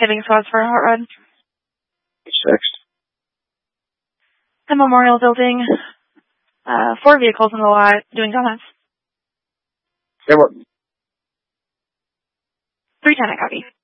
hitting squads for a hot rod. 6. The Memorial Building. 4 vehicles in the lot doing donuts. Say what? 310, I copy.